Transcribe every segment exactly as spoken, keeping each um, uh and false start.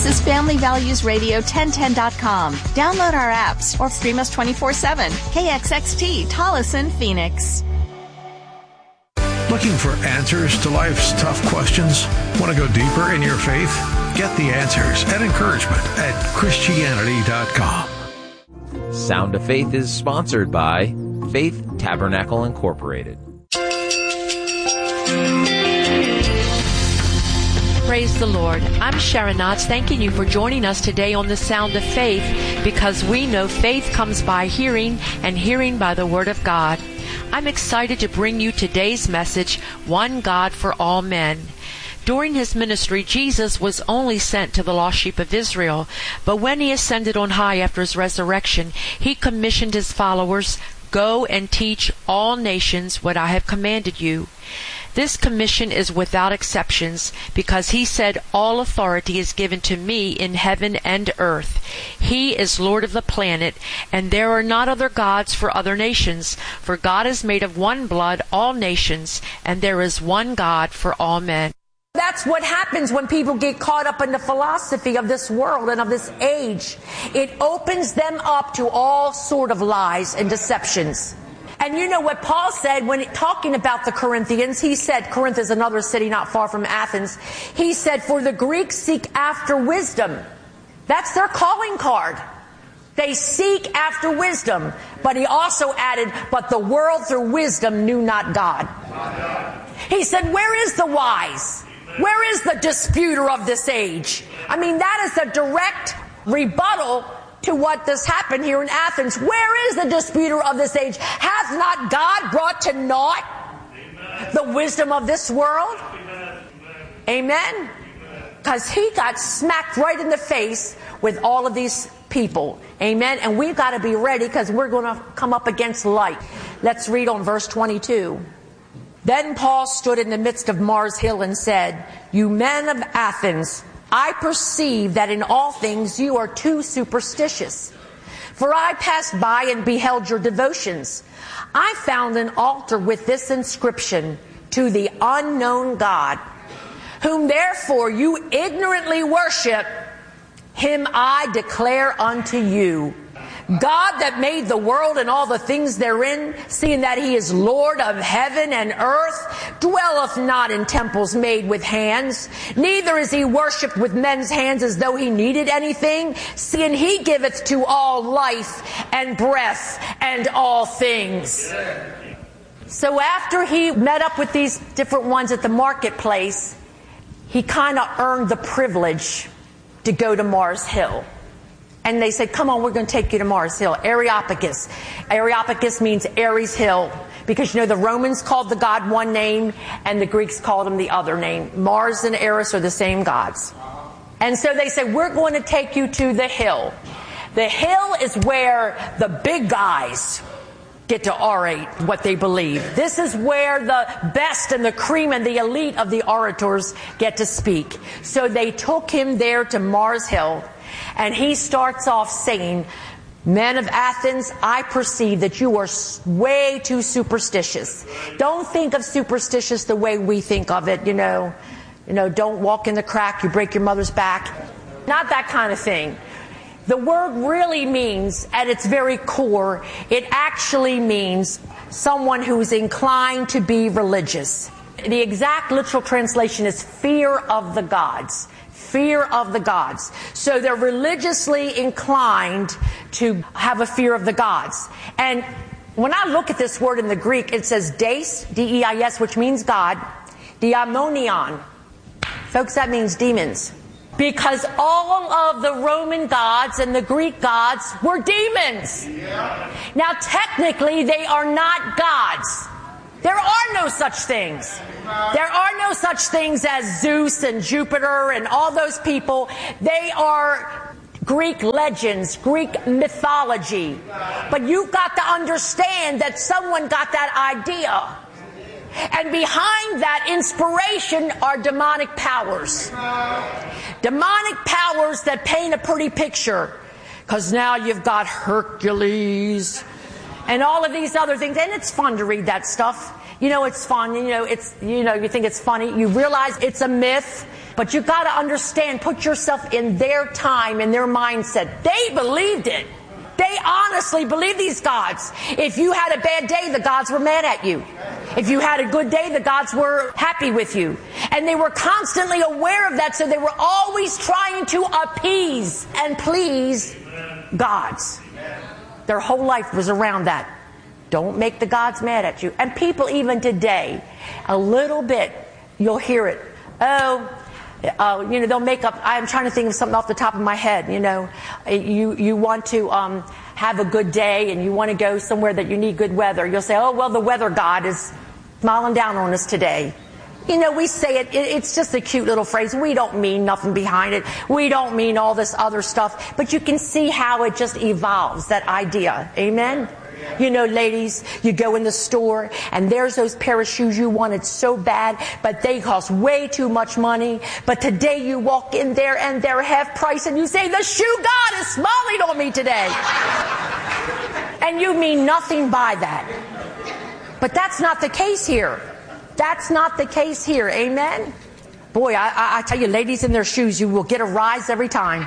is Family Values Radio ten ten dot com. Download our apps or stream us twenty-four seven. K X X T, Tolleson, Phoenix. Looking for answers to life's tough questions? Want to go deeper in your faith? Get the answers and encouragement at Christianity dot com. Sound of Faith is sponsored by Faith Tabernacle Incorporated. Praise the Lord. I'm Sharon Knotts, thanking you for joining us today on the Sound of Faith, because we know faith comes by hearing, and hearing by the Word of God. I'm excited to bring you today's message, One God for All Men. During his ministry, Jesus was only sent to the lost sheep of Israel, but when he ascended on high after his resurrection, he commissioned his followers, "Go and teach all nations what I have commanded you." This commission is without exceptions, because he said, "All authority is given to me in heaven and earth." He is Lord of the planet, and there are not other gods for other nations, for God is made of one blood all nations, and there is one God for all men. That's what happens when people get caught up in the philosophy of this world and of this age. It opens them up to all sort of lies and deceptions. And you know what Paul said when talking about the Corinthians? He said, Corinth is another city not far from Athens. He said, "For the Greeks seek after wisdom." That's their calling card. They seek after wisdom. But he also added, "But the world through wisdom knew not God." He said, where is the wise? Where is the disputer of this age? I mean, that is a direct rebuttal to what this happened here in Athens. Where is the disputer of this age? Hath not God brought to naught the wisdom of this world? Amen? Because he got smacked right in the face with all of these people. Amen? And we've got to be ready, because we're going to come up against light. Let's read on verse twenty-two. Then Paul stood in the midst of Mars Hill and said, "You men of Athens, I perceive that in all things you are too superstitious. For I passed by and beheld your devotions. I found an altar with this inscription, to the unknown God, whom therefore you ignorantly worship. Him I declare unto you, God that made the world and all the things therein, seeing that he is Lord of heaven and earth, dwelleth not in temples made with hands, neither is he worshipped with men's hands as though he needed anything, seeing he giveth to all life and breath and all things." So after he met up with these different ones at the marketplace, he kind of earned the privilege to go to Mars Hill. And they said, "Come on, we're going to take you to Mars Hill." Areopagus. Areopagus means Ares Hill. Because, you know, the Romans called the god one name and the Greeks called him the other name. Mars and Eris are the same gods. And so they said, "We're going to take you to the hill." The hill is where the big guys get to orate what they believe. This is where the best and the cream and the elite of the orators get to speak. So they took him there to Mars Hill. And he starts off saying, "Men of Athens, I perceive that you are way too superstitious." Don't think of superstitious the way we think of it, you know. You know, don't walk in the crack, you break your mother's back. Not that kind of thing. The word really means, at its very core, it actually means someone who's inclined to be religious. The exact literal translation is fear of the gods. Fear of the gods. So they're religiously inclined to have a fear of the gods. And when I look at this word in the Greek, it says deis, D E I S, which means God, daimonion. Folks, that means demons. Because all of the Roman gods and the Greek gods were demons. Yeah. Now, technically, they are not gods. There are no such things. There are no such things as Zeus and Jupiter and all those people. They are Greek legends, Greek mythology. But you've got to understand that someone got that idea. And behind that inspiration are demonic powers. Demonic powers that paint a pretty picture. Because now you've got Hercules and all of these other things. And it's fun to read that stuff. You know, it's fun. You know, it's, you know, you think it's funny. You realize it's a myth, but you got to understand, put yourself in their time, in their mindset. They believed it. They honestly believed these gods. If you had a bad day, the gods were mad at you. If you had a good day, the gods were happy with you. And they were constantly aware of that, so they were always trying to appease and please gods. Their whole life was around that. Don't make the gods mad at you. And people even today, a little bit, you'll hear it. Oh, uh, you know, they'll make up. I'm trying to think of something off the top of my head. You know, you you want to um, have a good day and you want to go somewhere that you need good weather. You'll say, oh, well, the weather god is smiling down on us today. You know, we say it, it, it's just a cute little phrase. We don't mean nothing behind it. We don't mean all this other stuff. But you can see how it just evolves, that idea. Amen? You know, ladies, you go in the store and there's those pair of shoes you wanted so bad, but they cost way too much money. But today you walk in there and they're half price and you say, the shoe god is smiling on me today. And you mean nothing by that. But that's not the case here. That's not the case here. Amen? Boy, I, I, I tell you, ladies in their shoes, you will get a rise every time.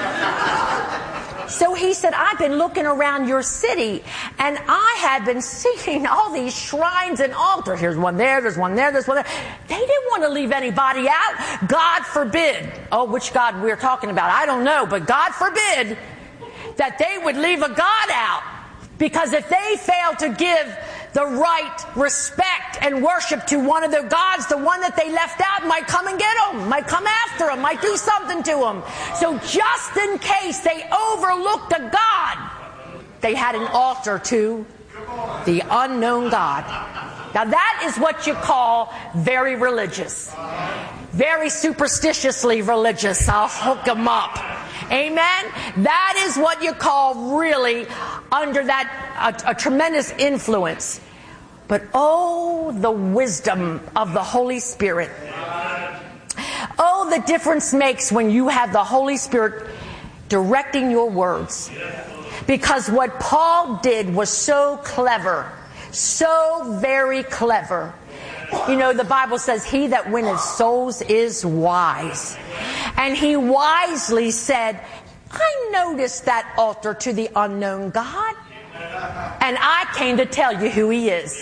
So he said, I've been looking around your city, and I had been seeing all these shrines and altars. Here's one there, there's one there, there's one there. They didn't want to leave anybody out. God forbid. Oh, which God we're talking about, I don't know, but God forbid that they would leave a God out. Because if they fail to give the right respect and worship to one of their gods, the one that they left out might come and get them, might come after them, might do something to them. So just in case they overlooked a god, they had an altar to the unknown God. Now that is what you call very religious. Very superstitiously religious. I'll hook them up. Amen? That is what you call really under that a, a tremendous influence. But oh, the wisdom of the Holy Spirit. Oh, the difference makes when you have the Holy Spirit directing your words. Because what Paul did was so clever. So very clever. You know, the Bible says, he that winneth souls is wise. And he wisely said, I noticed that altar to the unknown God. And I came to tell you who he is.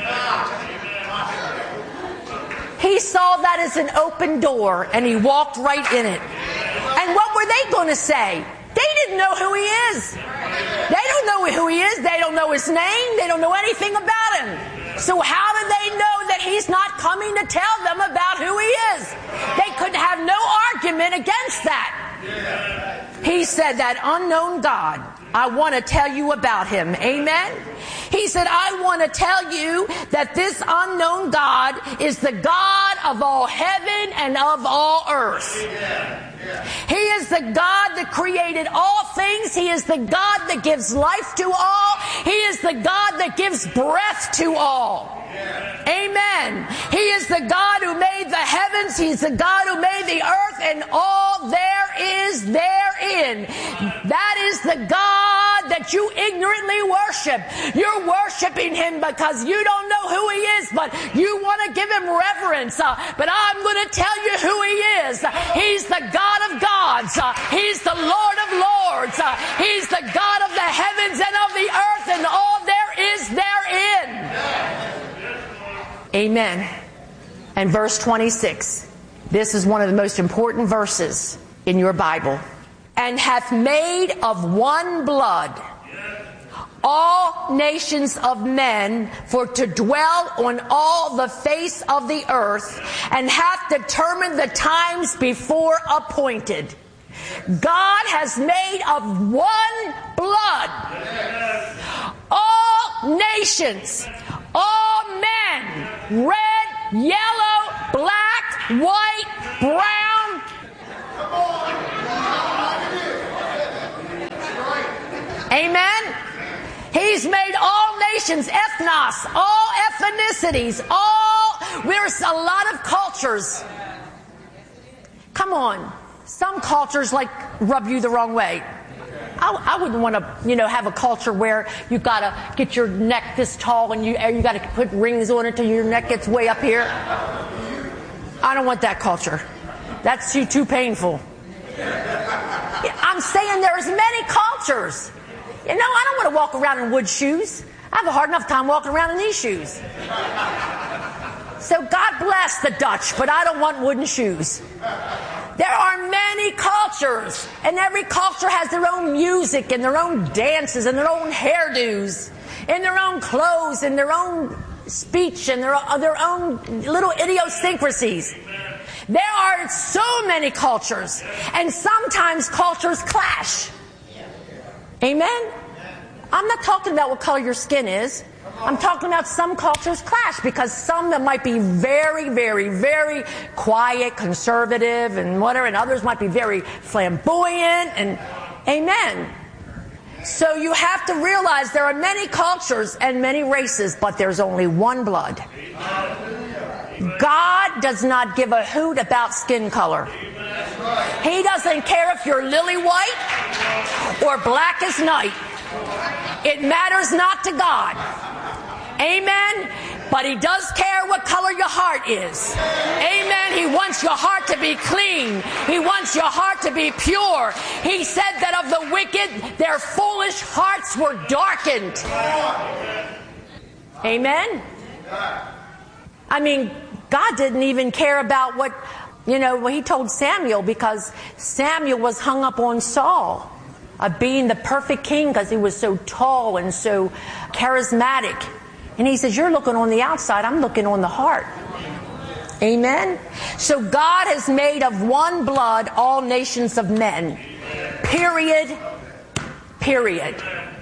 He saw that as an open door and he walked right in it. And what were they going to say? They didn't know who he is. They don't know who he is. They don't know his name. They don't know anything about him. So how do they know that he's not coming to tell them about who he is? They could have no argument against that. He said, that unknown God, I want to tell you about him. Amen? He said, I want to tell you that this unknown God is the God of all heaven and of all earth. He is the God that created all things. He is the God that gives life to all. He is the God that gives breath to all. Amen. He is the God who made the heavens. He's the God who made the earth and all there is therein. That is the God that you ignorantly worship. You're worshiping him because you don't know who he is, but you want to give him reverence. Uh, but I'm going to tell you who he is. He's the God of gods. Uh, he's the Lord of lords. Uh, he's the God of the heavens and of the earth and all there is therein. Amen. And verse twenty-six. This is one of the most important verses in your Bible. And hath made of one blood all nations of men for to dwell on all the face of the earth, and hath determined the times before appointed. God has made of one blood all nations, all men, red, yellow, black, white, brown. Amen. He's made all nations, ethnos, all ethnicities, all, there's a lot of cultures. Come on. Some cultures like rub you the wrong way. I, I wouldn't want to, you know, have a culture where you got to get your neck this tall and you you got to put rings on it till your neck gets way up here. I don't want that culture. That's too, too painful. I'm saying there's many cultures. You know, I don't want to walk around in wood shoes. I have a hard enough time walking around in these shoes. So God bless the Dutch, but I don't want wooden shoes. There are many cultures, and every culture has their own music and their own dances and their own hairdos and their own clothes and their own speech and their, their own little idiosyncrasies. There are so many cultures, and sometimes cultures clash. Amen? I'm not talking about what color your skin is. I'm talking about some cultures clash, because some that might be very, very, very quiet, conservative, and whatever, and others might be very flamboyant, and amen. So you have to realize there are many cultures and many races, but there's only one blood. God does not give a hoot about skin color. He doesn't care if you're lily white or black as night. It matters not to God. Amen? But He does care what color your heart is. Amen? He wants your heart to be clean. He wants your heart to be pure. He said that of the wicked, their foolish hearts were darkened. Amen? I mean, God didn't even care about what, you know, what He told Samuel, because Samuel was hung up on Saul, of being the perfect king because he was so tall and so charismatic. And He says, you're looking on the outside, I'm looking on the heart. Amen? So God has made of one blood all nations of men. Period. Period.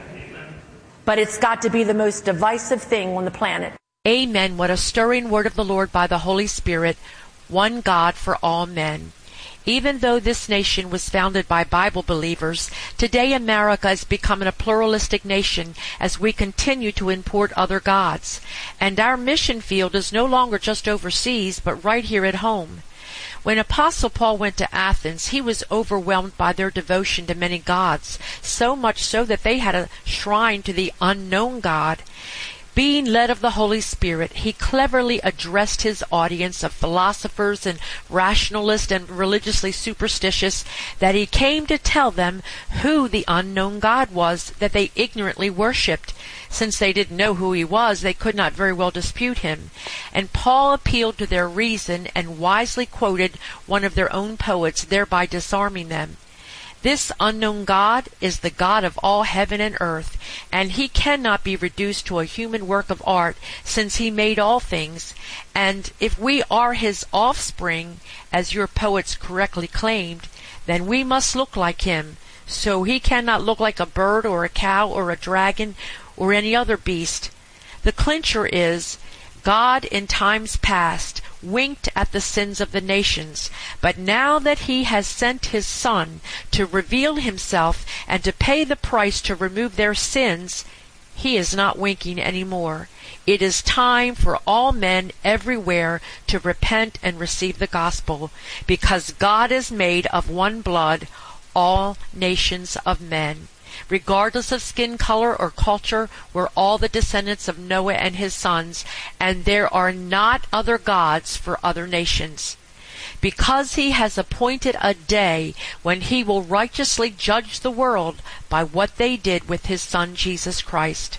But it's got to be the most divisive thing on the planet. Amen. What a stirring word of the Lord by the Holy Spirit. One God for all men. Even though this nation was founded by Bible believers, today America is becoming a pluralistic nation as we continue to import other gods. And our mission field is no longer just overseas, but right here at home. When Apostle Paul went to Athens, he was overwhelmed by their devotion to many gods, so much so that they had a shrine to the unknown God. Being led of the Holy Spirit, he cleverly addressed his audience of philosophers and rationalists and religiously superstitious that he came to tell them who the unknown God was that they ignorantly worshipped. Since they didn't know who He was, they could not very well dispute Him. And Paul appealed to their reason and wisely quoted one of their own poets, thereby disarming them. This unknown God is the God of all heaven and earth, and He cannot be reduced to a human work of art, since He made all things. And if we are His offspring, as your poets correctly claimed, then we must look like Him. So He cannot look like a bird or a cow or a dragon or any other beast. The clincher is, God in times past winked at the sins of the nations, but now that He has sent His Son to reveal Himself and to pay the price to remove their sins, He is not winking any more. It is time for all men everywhere to repent and receive the gospel, because God is made of one blood, all nations of men. Regardless of skin color or culture, we're all the descendants of Noah and his sons, and there are not other gods for other nations. Because He has appointed a day when He will righteously judge the world by what they did with His Son Jesus Christ.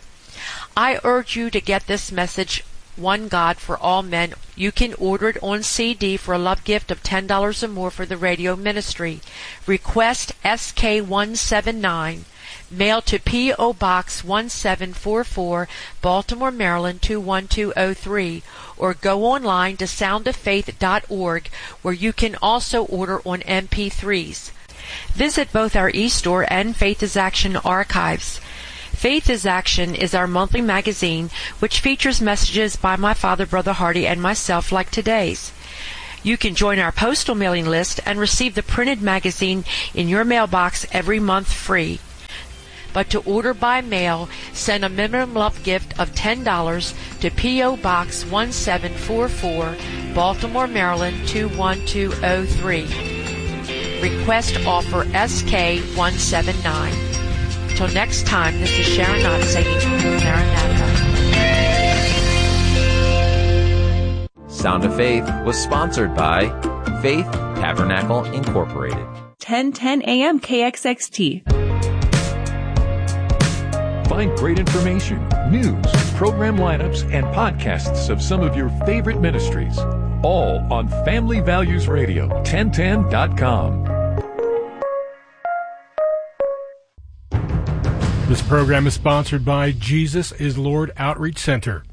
I urge you to get this message, One God for All Men. You can order it on C D for a love gift of ten dollars or more for the radio ministry. Request S K one seven nine. Mail to P O. Box one seven four four, Baltimore, Maryland two one two oh three, or go online to sound of faith dot org, where you can also order on M P threes. Visit both our eStore and Faith is Action archives. Faith is Action is our monthly magazine which features messages by my father, Brother Hardy, and myself like today's. You can join our postal mailing list and receive the printed magazine in your mailbox every month free. But to order by mail, send a minimum love gift of ten dollars to P O. Box one seven four four, Baltimore, Maryland two one two oh three. Request offer S K one seven nine. Till next time, this is Sharon Knott saying Maranatha. Sound of Faith was sponsored by Faith Tabernacle Incorporated. ten ten A M K X X T. Find great information, news, program lineups, and podcasts of some of your favorite ministries, all on Family Values Radio, ten ten dot com. This program is sponsored by Jesus is Lord Outreach Center.